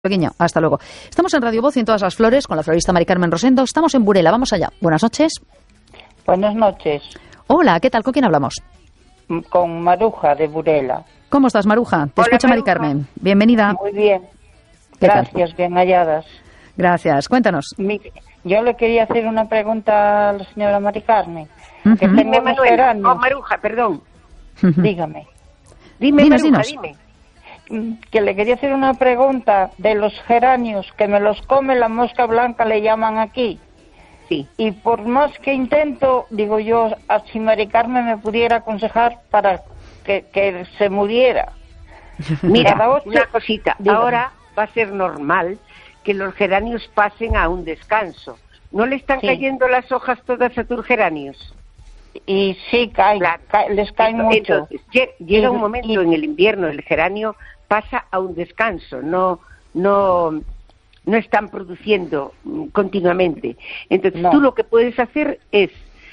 Pequeño, hasta luego. Estamos en Radio Voz y en Todas las Flores con la florista Mari Carmen Rosendo. Estamos en Burela, vamos allá. Buenas noches. Buenas noches. Hola, ¿qué tal? ¿Con quién hablamos? Con Maruja de Burela. ¿Cómo estás, Maruja? Te escucha Mari Carmen. Bienvenida. Muy bien. ¿Qué Gracias, tal? bien halladas. Gracias. Cuéntanos. Yo le quería hacer una pregunta a la señora Mari Carmen. Que Ujú. tengo unos geranios. Maruja, perdón. Dígame. Dime, Dinos, Maruja, dinos. dime. Que le quería hacer una pregunta de los geranios, que me los come la mosca blanca, le llaman aquí. Sí. Y por más que intento, digo yo, si Mari Carmen me pudiera aconsejar para que se muriera. Mira, Cada 8... una cosita. Dígame. Ahora va a ser normal que los geranios pasen a un descanso. ¿No le están Sí. cayendo las hojas todas a tus geranios? Y sí, caen, Claro. les caen mucho. Entonces, llega un Y- momento en el invierno, el geranio pasa a un descanso, no están produciendo continuamente. Entonces, No. tú lo que puedes hacer es,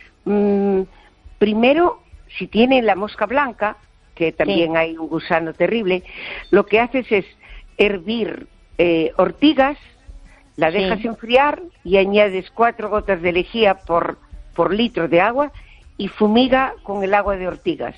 primero, si tiene la mosca blanca, que también hay un gusano terrible, lo que haces es hervir ortigas, la Sí. dejas enfriar y añades 4 gotas de lejía por litro de agua y fumiga con el agua de ortigas.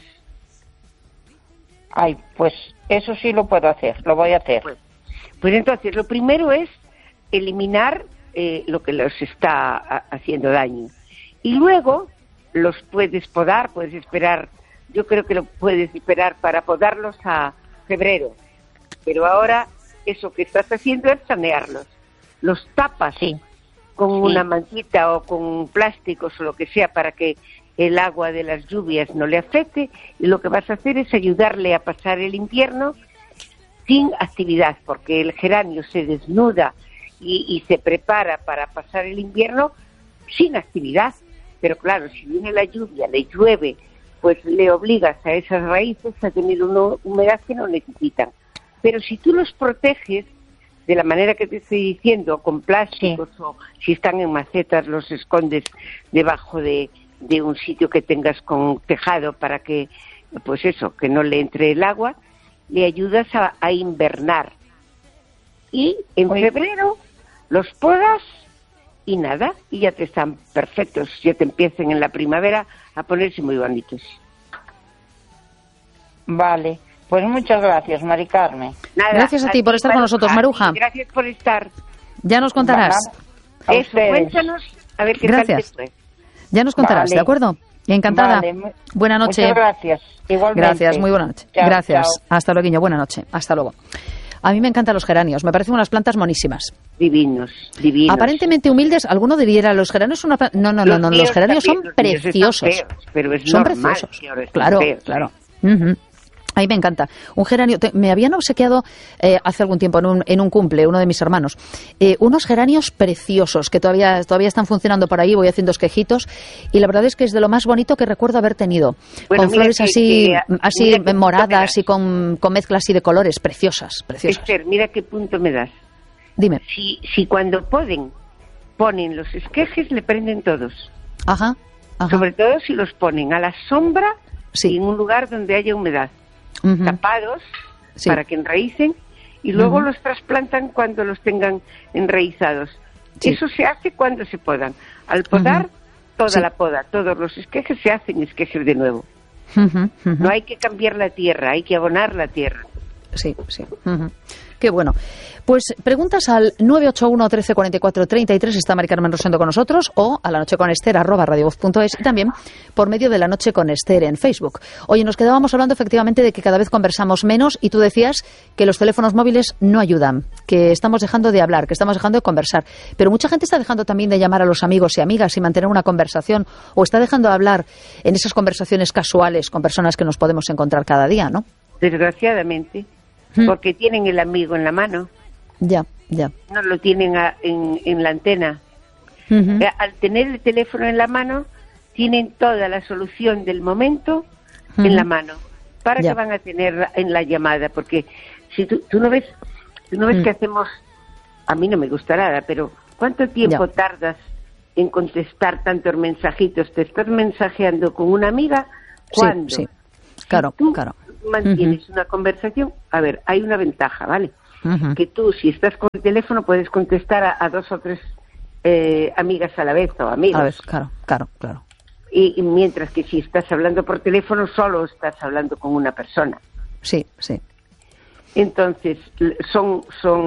Ay, pues eso sí lo puedo hacer, lo voy a hacer. Pues entonces, lo primero es eliminar lo que los está haciendo daño. Y luego los puedes podar, puedes esperar, yo creo que lo puedes esperar para podarlos a febrero. Pero ahora eso que estás haciendo es sanearlos. Los tapas con una mantita o con plásticos o lo que sea para que el agua de las lluvias no le afecte, y lo que vas a hacer es ayudarle a pasar el invierno sin actividad, porque el geranio se desnuda y se prepara para pasar el invierno sin actividad. Pero claro, si viene la lluvia, le llueve, pues le obligas a esas raíces a tener una humedad que no necesitan. Pero si tú los proteges de la manera que te estoy diciendo, con plásticos, o si están en macetas, los escondes debajo de un sitio que tengas con tejado para que, pues eso, que no le entre el agua, le ayudas a invernar. Y en febrero los podas y nada, y ya te están perfectos, ya te empiecen en la primavera a ponerse muy bonitos. Vale, pues muchas gracias, Mari Carmen. Nada, Gracias a ti por estar con nosotros, Maruja. Gracias por estar. Ya nos contarás. A Eso, ustedes. cuéntanos a ver qué Gracias. tal te fue. Ya nos contarás, Vale. ¿de acuerdo? Encantada. Vale, Buena noche. Muchas gracias. Igualmente. Gracias, muy buena noche. Chao, Gracias. chao. Hasta luego, buena noche. Hasta luego. A mí me encantan los geranios, me parecen unas plantas monísimas. Divinos, divinos. Aparentemente humildes, alguno diría, los geranios son una no, los míos geranios son también, los míos están preciosos. feos, pero es Son normal preciosos. que ahora estén Claro, feos, claro. Ujú. A mí me encanta. Un geranio, me habían obsequiado hace algún tiempo en un cumple, uno de mis hermanos, unos geranios preciosos que todavía están funcionando por ahí, voy haciendo esquejitos, y la verdad es que es de lo más bonito que recuerdo haber tenido. Bueno, con mira flores que- así mira qué moradas punto y con mezclas así de colores, preciosas, preciosas. Esther, mira qué punto me das. Dime. Si cuando ponen los esquejes, le prenden todos. Ajá, ajá. Sobre todo si los ponen a la sombra Sí. y en un lugar donde haya humedad. Ujú. Tapados Sí. para que enraícen y luego Ujú. los trasplantan cuando los tengan enraizados. Sí. Eso se hace cuando se podan. Al podar, Ujú. toda Sí. la poda, todos los esquejes se hacen esquejes de nuevo. Ujú, ujú. No hay que cambiar la tierra, hay que abonar la tierra. Sí, sí. Ujú. Qué bueno. Pues preguntas al 981 13 44 33, está Mari Carmen Rosendo con nosotros, o a la noche con Esther @radiovoz.es, y también por medio de la noche con Esther en Facebook. Oye, nos quedábamos hablando efectivamente de que cada vez conversamos menos, y tú decías que los teléfonos móviles no ayudan, que estamos dejando de hablar, que estamos dejando de conversar. Pero mucha gente está dejando también de llamar a los amigos y amigas y mantener una conversación, o está dejando de hablar en esas conversaciones casuales con personas que nos podemos encontrar cada día, ¿no? Desgraciadamente, porque tienen el amigo en la mano, Ya, ya. no lo tienen en la antena. Ujú. Al tener el teléfono en la mano, tienen toda la solución del momento Ujú. en la mano. ¿Para Ya. qué van a tener en la llamada? Porque si tú no ves que hacemos, a mí no me gusta nada, pero ¿cuánto tiempo Ya. tardas en contestar tantos mensajitos? ¿Te estás mensajeando con una amiga? ¿Cuándo? Sí, sí. Claro, Si tú claro. mantienes una conversación, a ver, hay una ventaja, ¿vale? que tú, si estás con el teléfono, puedes contestar a 2 o 3 amigas a la vez o amigos. A ver, claro. Y mientras que si estás hablando por teléfono, solo estás hablando con una persona. Sí. Entonces, son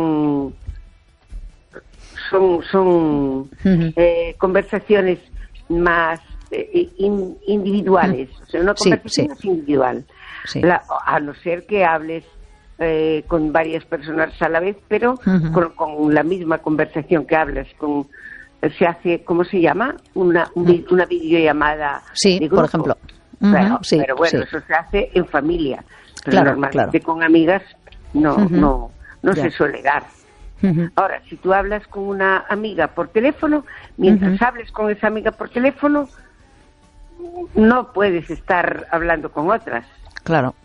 conversaciones más individuales, o sea, una conversación más individual, a no ser que hables con varias personas a la vez, pero con la misma conversación que hablas, se hace, ¿cómo se llama? Una videollamada de grupo. Por ejemplo. Pero bueno, eso se hace en familia, pero normalmente con amigas no se suele dar. Ahora, si tú hablas con una amiga por teléfono, mientras hables con esa amiga por teléfono, no puedes estar hablando con otras. Claro.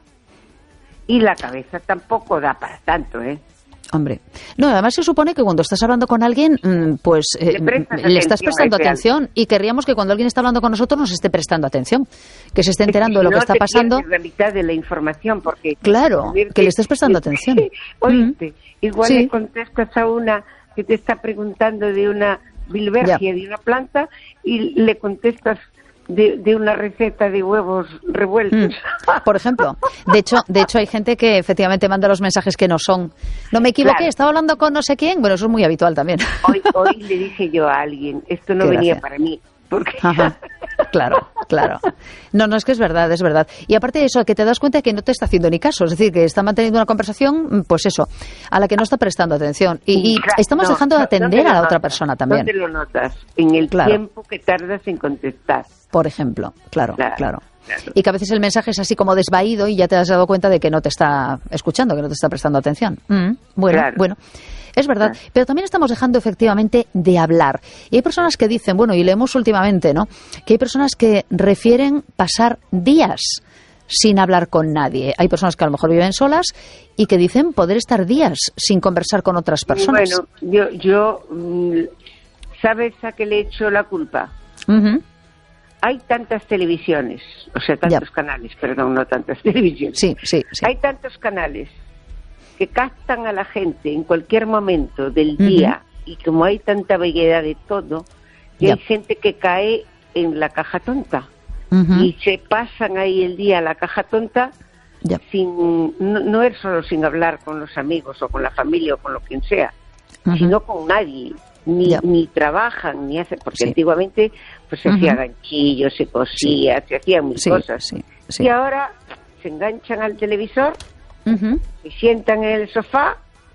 Y la cabeza tampoco da para tanto, ¿eh? Hombre, no, además se supone que cuando estás hablando con alguien, pues le estás prestando atención, y querríamos que cuando alguien está hablando con nosotros nos esté prestando atención, que se esté enterando de lo que está pasando. La mitad de la información, porque claro, que le estés prestando atención. Oíste, igual le contestas a una que te está preguntando de una bilbergia, de una planta, y le contestas de una receta de huevos revueltos. Por ejemplo. De hecho, hay gente que efectivamente manda los mensajes que no son. No me equivoqué, estaba hablando con no sé quién. Bueno, eso es muy habitual también. Hoy le dije yo a alguien, esto no venía para mí. Porque... Claro. No, es que es verdad. Y aparte de eso, que te das cuenta que no te está haciendo ni caso. Es decir, que está manteniendo una conversación, pues eso, a la que no está prestando atención. Y estamos dejando de atender a la otra persona también. ¿Dónde lo notas? En el tiempo que tardas en contestar. Por ejemplo, claro. Y que a veces el mensaje es así como desvaído y ya te has dado cuenta de que no te está escuchando, que no te está prestando atención. Bueno. Es verdad, pero también estamos dejando efectivamente de hablar. Y hay personas que dicen, bueno, y leemos últimamente, ¿no?, que hay personas que refieren pasar días sin hablar con nadie. Hay personas que a lo mejor viven solas y que dicen poder estar días sin conversar con otras personas. Bueno, yo ¿sabes a qué le he hecho la culpa? Hay tantas televisiones, o sea, tantos canales, perdón, no tantas televisiones. Sí. Hay tantos canales que captan a la gente en cualquier momento del día, y como hay tanta variedad de todo, y hay gente que cae en la caja tonta y se pasan ahí el día a la caja tonta sin no es solo sin hablar con los amigos o con la familia o con lo quien sea, sino con nadie, ni trabajan ni hacen, porque antiguamente pues se hacía ganchillos, se cosía, se hacían mil cosas, y ahora se enganchan al televisor, se sientan en el sofá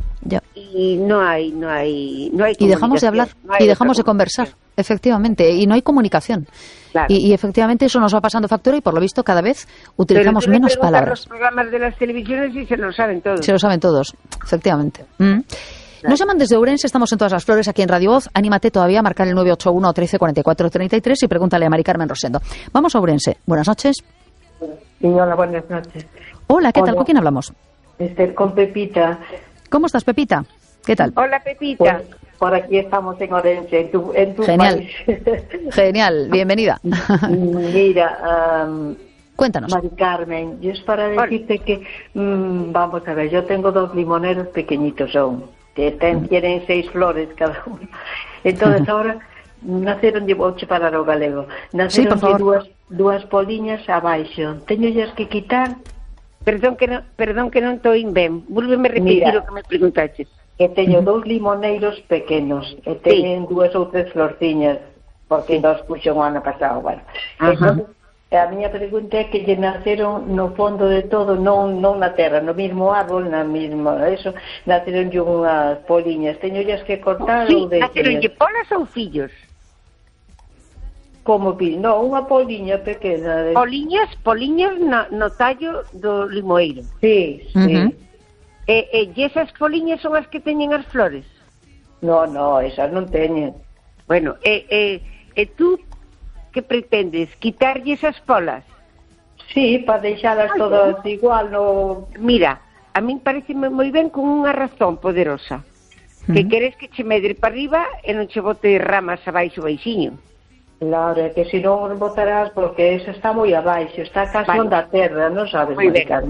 y no hay y dejamos de hablar, y dejamos de conversar, efectivamente, y no hay comunicación. Y efectivamente eso nos va pasando factura, y por lo visto cada vez utilizamos menos palabras. Los programas de las televisiones y se lo saben todos. Se lo saben todos, efectivamente. Nos llaman desde Ourense, estamos en Todas las Flores, aquí en Radio Voz. Anímate todavía a marcar el 981 13 44 33 y pregúntale a Mari Carmen Rosendo. Vamos a Ourense. Buenas noches. Sí, hola, buenas noches. Hola, ¿qué tal? ¿Con quién hablamos? Con Pepita. ¿Cómo estás, Pepita? ¿Qué tal? Hola, Pepita. Pues, por aquí estamos en Ourense, en tu Genial. país. Genial, bienvenida. Mira, cuéntanos. Mari Carmen, yo es para decirte que, vamos a ver, yo tengo 2 limoneros pequeñitos aún, que tienen 6 flores cada uno. Entonces ahora naceron de 8 para o galego. Naceron dúas poliñas abaixo. Teño que quitar. Perdón que non estou ben. Vólveme repetir o que me preguntaches. Que teño 2 limoneiros pequenos e teñen 2 ou 3 florciñas, porque nos puxo o ano pasado, bueno. Entonces, a miña pregunta é que lle naceron no fondo de todo, non na terra, no mismo árbol, na mesma eso, naceron unhas poliñas. Teño que cortar ou de... naceron polas ou fillos? Como no, unha poliña pequena. Poliñas no tallo do limoeiro. Sí. E esas poliñas son as que teñen as flores? No, esas non teñen. Bueno, e tú que pretendes? Quitarlle esas polas? Sí, para deixalas todas igual. Mira, a min pareceme moi ben con unha razón poderosa. Que queres que che medre para arriba e non che bote ramas abaixo baixiño. Claro, é que se non botarás, porque eso está moi abaixo, está casi onda terra, non sabes, Mari Carmen.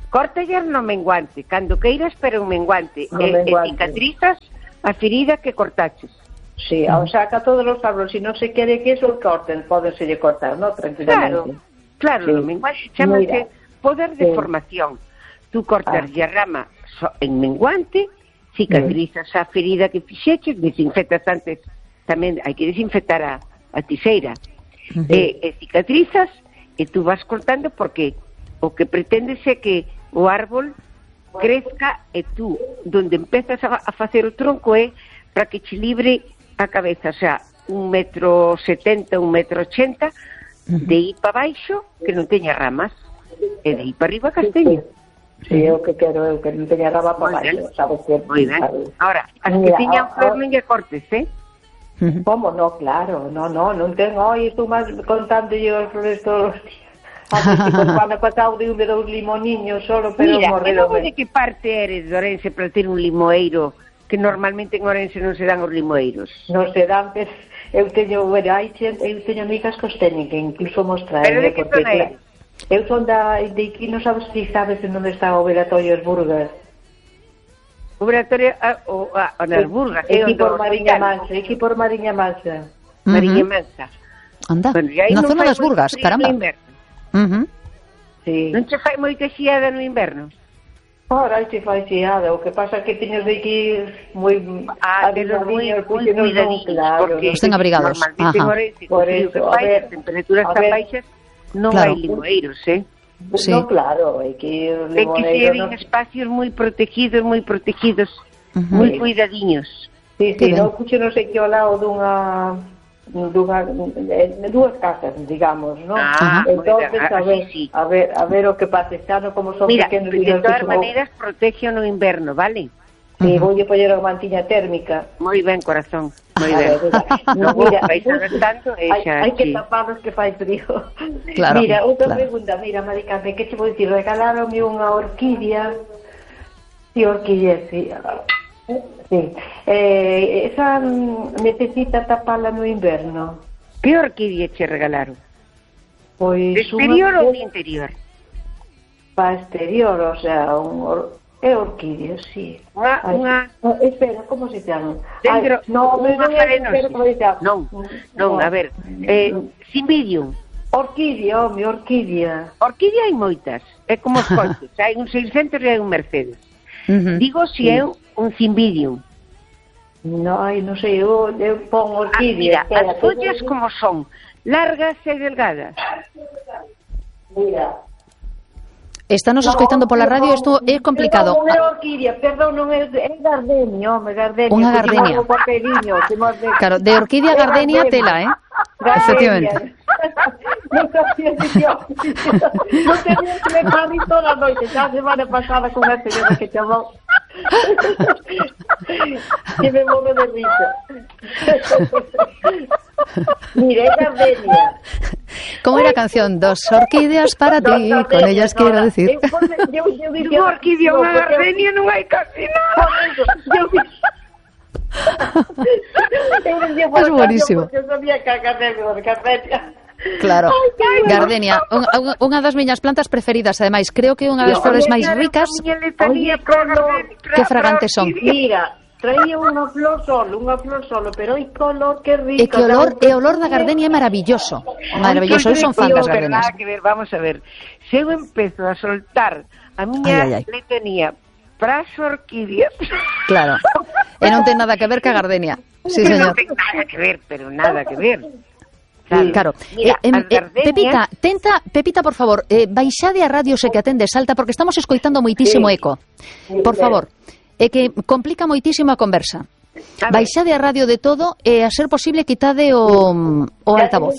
Córtaller no menguante, cando queiras, pero un menguante. E cicatrizas a ferida que cortaches. Sí, o saca todos os tablos, se non se quere que eso corten, pódenselle cortar, ¿no? Tranquilamente. Claro, sí. No menguante chamase poder de formación. Tú cortas a rama en menguante, cicatrizas a ferida que fixeches, desinfectas antes, tamén hai que desinfectar a tiseira. E cicatrizas, e tú vas cortando porque o que pretendes é que o árbol crezca e tú, donde empezas a facer o tronco é para que che libre a cabeza, o sea, 1,70 m, 1,80 m, de aí para baixo, que non teña ramas, e de aí para arriba casteño. Sí, eu que quero, eu que non teña rama para baixo, sabes que... Moi ben. Ahora, as que teñan flor non lle cortes, Como? No, claro, non tengo, estou máis contando yo os flores todos os días. Así que van a pasar de 1 2 limoniños solo, pero morreron. Mira, de que parte eres de Orense para ter un limoeiro, que normalmente en Orense non se dan os limoeiros? Non se dan, pero eu teño, eu teño amigas que os teñen, que incluso mostrar. Pero de que zona é? Eu son de aquí, non sabes si sabes en onde está o Obratorio Burgas. Obratorio, nas Burgas. Aquí por Mariña Mansa. Mariña Mansa. Anda, na zona das Burgas, caramba. Sí. Non che fai moita xiada no inverno? Ora, se fai xiada, o que pasa que teñes de ir moi cuidadiños, porque estén abrigados. Normalmente en Orense, por eso, as temperaturas tan baixas, non hai limoeiros, Sí. No, claro, hai que ir ten que ser en espacios moi protegidos, moi cuidadiños. Sí, non puxo non sei que ao lado dúas casas, digamos, ¿no? Entonces, a ver o que pasa este ano, como son pequenos. Mira, de todas maneiras, protege no inverno, vale? Sí, voulle poñer a mantiña térmica. Moi ben, corazón, moi ben. Mira, vais tanto, hai que taparlos que fai frío. Claro, mira, outra pregunta, mira, Maricame, que te vou dicir, regalaronme unha orquídea, sí. Esa necesita taparla no inverno. Que orquídea che regalaron? Pois de exterior ou de interior? Para exterior, o sea, é orquídea, sí. Espera, como se chama? Dentro, non, a ver, Cymbidium. Orquídea. Orquídea hai moitas, é como os coches, hai un 600 e hai un Mercedes. Digo se é un Cymbidium. Non sei, eu pon orquídea. Mira, as follas como son, largas e delgadas. Mira. Estános escoitando pola radio, isto é complicado. Non é orquídea, perdón, non é gardenia, Unha gardenia. Claro, de orquídea a gardenia tela, efectivamente. Non sabía que non tenía que me parri toda a noite, xa a semana pasada con a señora que chamou. Que me movo de risa. Mira, é gardenia. Como era a canción? Dos orquídeas para ti, con ellas quiero decir. Unha orquídea, unha gardenia, non hai casi nada. Es buenísimo. Eu sabía que a gardenia. Claro, gardenia, unha das miñas plantas preferidas, ademais, creo que é unha das flores máis ricas. Que fragantes son. Mira, traía unha flor solo, pero hai color, que rico. E que olor da gardenia é maravilloso. Maravilloso, eu son fan das gardenias. Vamos a ver, se eu empezo a soltar a miña letanía para as orquídeas. Claro, e non ten nada que ver ca gardenia. Sí, señor. Non ten nada que ver, pero nada que ver. Claro. Mira, Pepita, por favor, baixade a radio se que atende Salta, porque estamos escoitando moitísimo eco. Por favor, é que complica moitísimo a conversa. Baixade a radio de todo e, a ser posible, quitade o altavoz.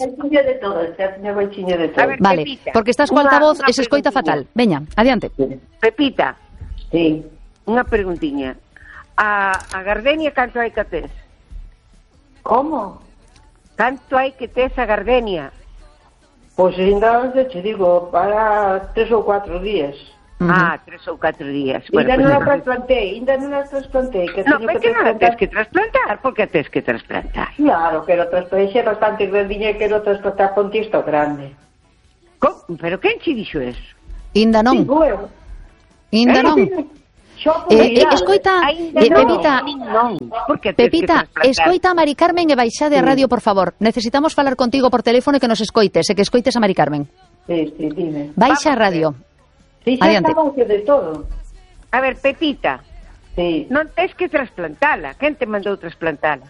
Vale, porque estás co altavoz e se escoita fatal. Veña, adiante. Pepita, sí. Unha preguntiña. A gardenia canto hai que tes? Como? Canto hai que tes a gardenia? Pois ainda te digo, para 3 ou 4 días. 3 ou 4 días. Ainda non a trasplantei. Non, é que non a tes que trasplantar, porque a tes que trasplantar. Claro, pero trasplantei bastante grandiña e quero trasplantar con tisto grande. Pero quen che dixo eso? Ainda non. Ainda non. Escoita, Pepita, escoita a Mari Carmen e baixade a radio, por favor. Necesitamos falar contigo por teléfono e que nos escoites, e que escoites a Mari Carmen. Sí, dime. Baixa a radio. Sí, xa estamos de todo. A ver, Pepita, non tens que trasplantala. Quen te mandou trasplantala?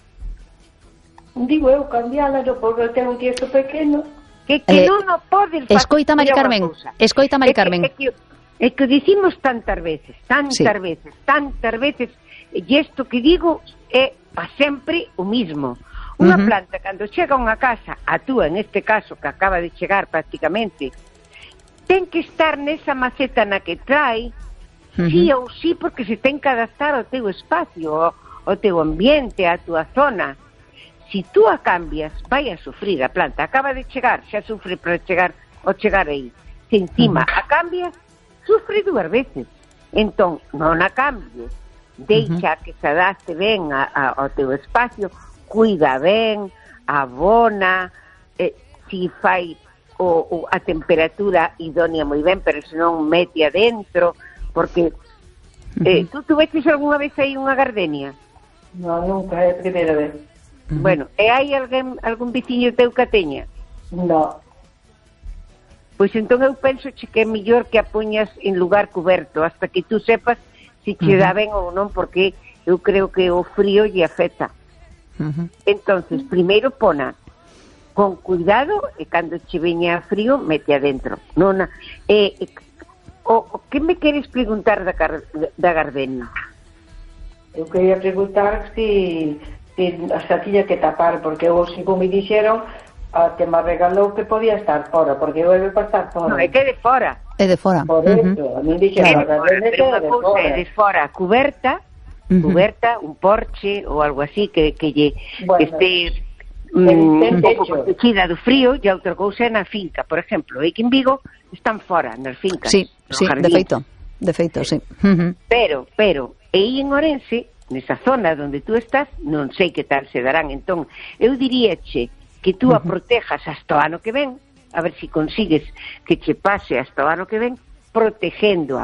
Digo eu, cambiala, porque ten un tiesto pequeno. Que non o podes facer. Escoita, Mari Carmen. Escoita, Mari Carmen. É que dicimos tantas veces, e isto que digo é pa sempre o mismo. Unha planta, cando chega a unha casa, a túa, en este caso, que acaba de chegar prácticamente, ten que estar nesa maceta na que trae, sí ou sí, porque se ten que adaptar ao teu espacio, ao teu ambiente, á túa zona. Si tú a cambias, vai a sufrir a planta. Acaba de chegar, xa sufre para chegar aí. Se encima a cambias, sufre 2 veces. Entón, non a cambies. Deixa que se adapte ben ao teu espacio, cuida ben, abona, si fai a temperatura idónea moi ben, pero se non mete adentro, porque tú tuveches algunha vez aí unha gardenia? Non, nunca, é a primeira vez. Bueno, e hai algún veciño teu que teña? Non. Pois entón eu penso que é mellor que a poñas en lugar coberto hasta que tú sepas se che dá ben ou non, porque eu creo que o frío lle afecta. Entonces, primeiro pona con cuidado e cando che veña frío mete adentro. Non, que me queres preguntar da gardenia? Eu quería preguntar se hasta tiña que tapar, porque eu según me dixeron a que me regalou que podía estar fora, porque eu para estar fora. Non, é que é de fora. É de fora. Por eso, a mí dixeron é de fora, cuberta, un porche ou algo así que este un pouco protegida do frío, e outra cousa é na finca, por exemplo, aquí en Vigo están fora, nas fincas. Sí, de feito, sí. Pero, aí en Orense, nesa zona onde tú estás, non sei que tal se darán. Entón, eu diríache que tú a protejas hasta o ano que ven, a ver se consigues que che pase hasta o ano que ven, protegéndoa,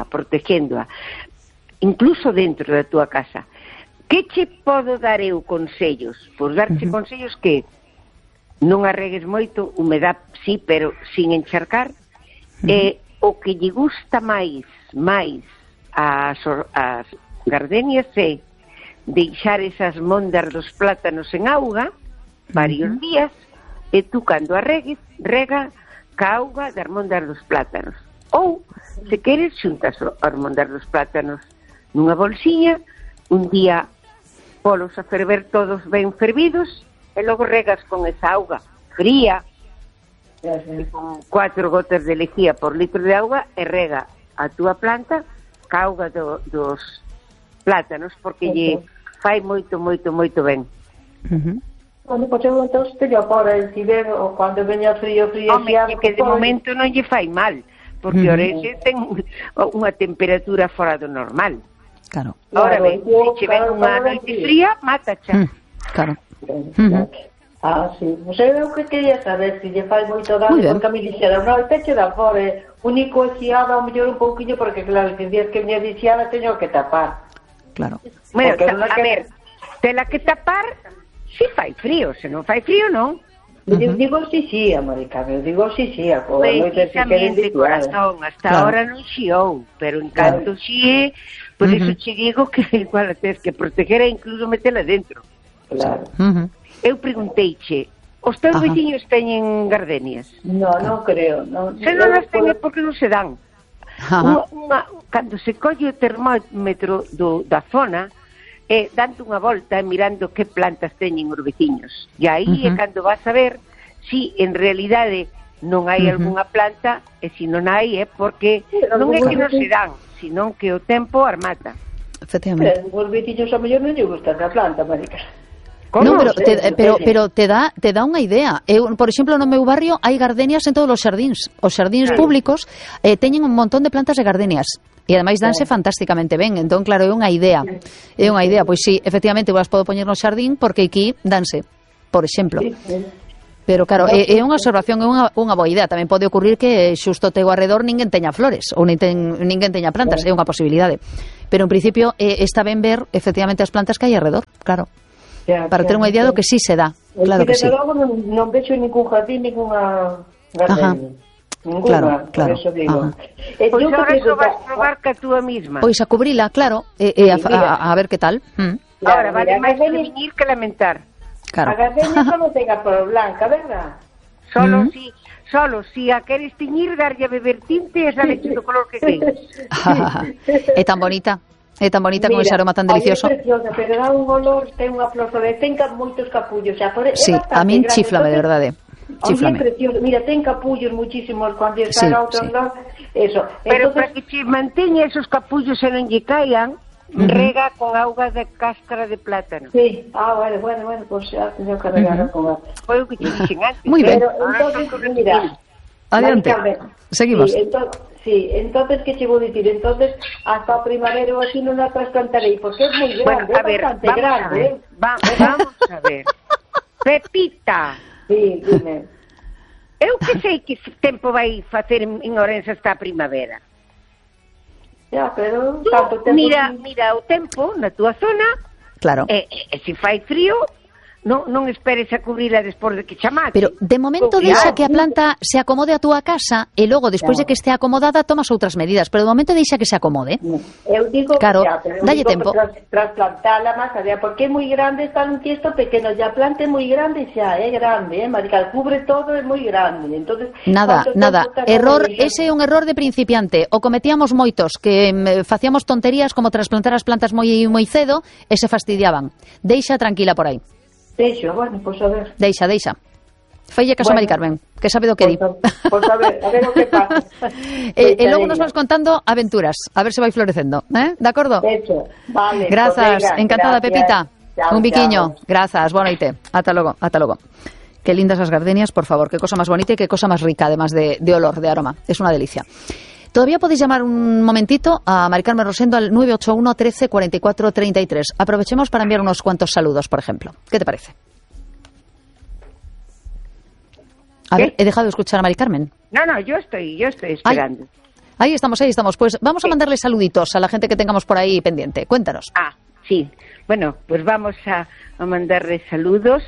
incluso dentro da túa casa. Que che podo dar eu consellos? Pois darche consellos que non arregues moito, humedad sí, pero sin encharcar, o que lle gusta máis as gardenias é deixar esas mondas dos plátanos en auga varios días, e tú cando arregues, rega ca auga das mondas dos plátanos. Ou, se queres, xuntas as mondas dos plátanos nunha bolsiña, un día polos a ferver todos ben fervidos, e logo regas con esa auga fría, con 4 gotas de lejía por litro de auga, e rega a túa planta ca auga dos plátanos, porque lle fai moito ben. Bueno, pois eu entón teño fora el ciber, ou cando veña frío, home, que de momento non lle fai mal, porque Orense ten unha temperatura fora do normal. Claro. Ahora ben, se che ven unha noite fría, mátacha. Claro. Sí. Non sei o que quería saber, se lle fai moito dano, porque a mi dixera, non, peche da fora, único exiada, ao mellor un pouquinho, porque claro, se días que veña exiada, teño que tapar. Claro. Bueno, a ver, tela que tapar, si fai frío, se non fai frío, non. Digo sí, América, digo sí, a precisamente, corazón, hasta ahora non xiou, pero en canto xie, por eso che digo que igual tens que proteger e incluso metela dentro. Claro. Eu pregunteiche, os teus veciños teñen gardenias? Non creo. Se non as teñen, porque non se dan. Cando se colle o termómetro da zona, dando unha volta e mirando que plantas teñen os veciños. E aí é cando vas a ver si en realidade non hai algunha planta, e se non hai é porque non é que non se dan, senón que o tempo as mata. Efectivamente. Os veciños a mellor non lle gusta a planta, Marica. No, pero te dá unha idea. Eu, por exemplo, no meu barrio hai gardenias en todos os xardíns. Os xardíns públicos teñen un montón de plantas de gardenias. E ademais danse fantásticamente ben. Entón, claro, é unha idea. Pois sí, efectivamente, vos podo poñer no xardín porque aquí danse, por exemplo. Pero claro, é unha observación, é unha boa idea. Tamén pode ocurrir que xusto teu arredor ninguén teña flores ou ninguén teña plantas, é unha posibilidade. Pero en principio está ben ver efectivamente as plantas que hai arredor, claro. Para ter unha idea do que sí se dá, claro que sí. Logo non vexo ningún jardín, ninguna gardenia. Ninguna, claro. Por eso digo. Pois agora iso vas probar ca túa misma. Pois a cubrila, claro, a ver que tal. Ahora, vale máis prevenir que lamentar. Claro. A gardenia só ten a flor blanca, verdad? Solo si a queres tiñir, darlle a beber tinte e sale do color que queres. É tan bonita. É tan bonita con ese aroma tan delicioso. É preciosa, pero dá un olor, ten unha flor sobre, ten moitos capullos. Sí, a min chiflame, de verdade. Chiflame. É precioso. Mira, ten capullos muchísimos cando está a outro lado. Eso. Pero para que che manteña esos capullos e non lle caian, rega con auga de cáscara de plátano. Sí, bueno, pues ya tengo que regar con agua. Foi o que te dixen antes. Muy ben. Pero entonces, mira, adiante. Seguimos. Entonces, ¿qué te voy a decir? Entonces, hasta primavera o así non la trasplantaré, porque es muy grande, bueno, a ver, bastante grande. Vamos a ver. Pepita. Sí, dime. Eu que sei que tempo vai facer en Ourense hasta a primavera. Ya, pero tanto tempo... Mira o tempo na túa zona. Claro. E se fai frío, non esperes a cubrila despois de que chamate. Pero de momento deixa que a planta se acomode a túa casa e logo, despois de que este acomodada, tomas outras medidas. Pero de momento deixa que se acomode. Eu digo, claro, dalle tempo. Trasplantala máis allá, porque é moi grande, está un tiesto pequeno, ya planta é moi grande, xa é grande, marical, cubre todo, é moi grande. Entonces, nada. Error, ese é un error de principiante. O cometíamos moitos, que facíamos tonterías como trasplantar as plantas moi cedo e se fastidiaban. Deixa tranquila por aí. Deixo, bueno, pois a ver. Deixa. Feille caso a Mari Carmen, que sabe do que di. Pois a ver o que pasa. E logo nos vas contando aventuras, a ver se vai florecendo, de acordo? Hecho, vale. Grazas, pues encantada, gracias. Pepita. Chao, un biquiño. Chao. Grazas, boa noite. Ata logo. Qué lindas las gardenias, por favor, qué cosa más bonita y qué cosa más rica, además de olor, de aroma. Es una delicia. Todavía podéis llamar un momentito a Mari Carmen Rosendo al 981 13 44 33. Aprovechemos para enviar unos cuantos saludos, por ejemplo. ¿Qué te parece? A ver, he dejado de escuchar a Mari Carmen. No, yo estoy esperando. Ahí estamos. Pues vamos a mandarle saluditos a la gente que tengamos por ahí pendiente. Cuéntanos. Sí. Bueno, pues vamos a mandarle saludos.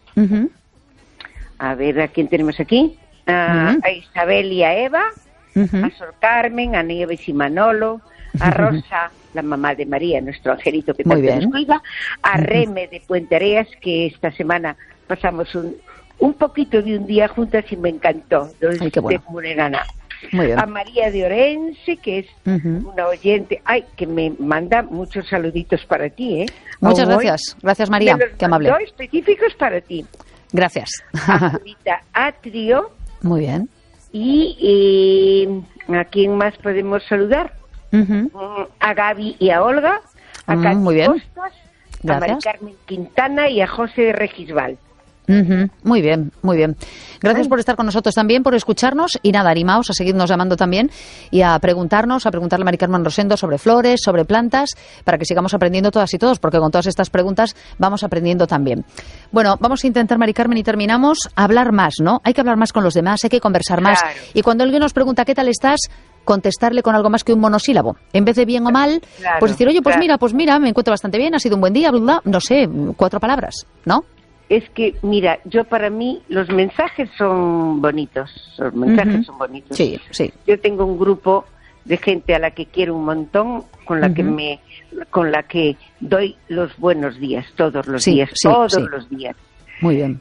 A ver, ¿a quién tenemos aquí? A Isabel y a Eva. A Sor Carmen, a Nieves y Manolo, a Rosa, la mamá de María, nuestro angelito que tanto nos cuida, a Reme de Puente Areas, que esta semana pasamos un poquito de un día juntas y me encantó. Ay, qué bueno. De Murerana. Muy bien. A María de Orense, que es una oyente, que me manda muchos saluditos para ti, ¿eh? Muchas gracias. Gracias, María. Qué amable. Específicos para ti. Gracias. A Julita Atrio. Muy bien. Y ¿a quién más podemos saludar? A Gaby y a Olga, a Katy muy bien. Costas, a Mari Carmen Quintana y a José Regisbal. Muy bien. Gracias por estar con nosotros también, por escucharnos y nada, animaos a seguirnos llamando también y a preguntarle a Mari Carmen Rosendo sobre flores, sobre plantas, para que sigamos aprendiendo todas y todos, porque con todas estas preguntas vamos aprendiendo también. Bueno, vamos a intentar, Mari Carmen, y terminamos, hablar más, ¿no? Hay que hablar más con los demás, hay que conversar más. Y cuando alguien nos pregunta ¿qué tal estás?, contestarle con algo más que un monosílabo. En vez de bien o mal, pues decir, oye, pues mira, me encuentro bastante bien, ha sido un buen día, bla, bla, no sé, 4 palabras, ¿no? Es que, mira, para mí los mensajes son bonitos. Los mensajes son bonitos. Sí. Yo tengo un grupo de gente a la que quiero un montón, con la que doy los buenos días, todos los días. Los días. Muy bien.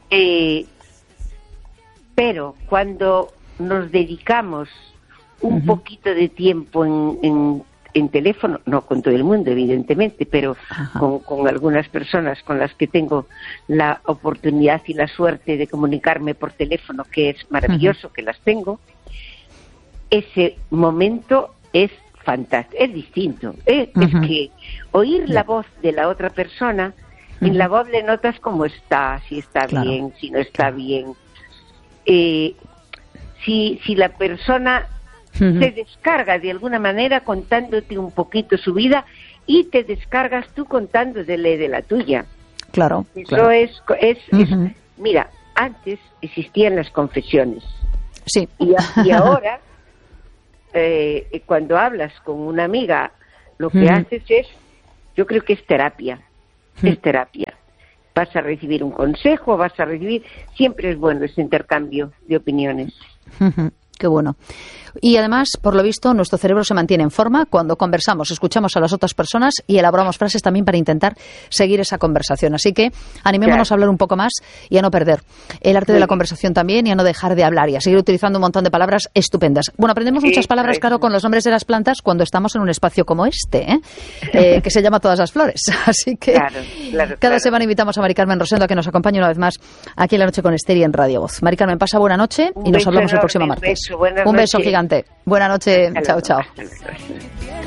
Pero cuando nos dedicamos un poquito de tiempo en teléfono, no con todo el mundo, evidentemente, pero con algunas personas con las que tengo la oportunidad y la suerte de comunicarme por teléfono, que es maravilloso, que las tengo, ese momento es fantástico, es distinto. Es que oír la voz de la otra persona, en la voz le notas cómo está, si está bien, si no está bien. Si la persona se descarga de alguna manera contándote un poquito su vida y te descargas tú contándole de la tuya. Claro. Eso es mira, antes existían las confesiones. Sí. Y ahora, cuando hablas con una amiga, lo que haces es, yo creo que es terapia. Es terapia. Vas a recibir un consejo, siempre es bueno ese intercambio de opiniones. Qué bueno. Y además, por lo visto, nuestro cerebro se mantiene en forma cuando conversamos, escuchamos a las otras personas y elaboramos frases también para intentar seguir esa conversación. Así que animémonos a hablar un poco más y a no perder el arte de la conversación también y a no dejar de hablar y a seguir utilizando un montón de palabras estupendas. Bueno, aprendemos muchas palabras, claro, con los nombres de las plantas cuando estamos en un espacio como este, que se llama Todas las Flores. Así que cada semana invitamos a Mari Carmen Rosendo a que nos acompañe una vez más aquí en La Noche con Ester y en Radio Voz. Mari Carmen, pasa buena noche y nos hablamos el próximo martes. Un beso gigante. Buena noche. Chao, chao.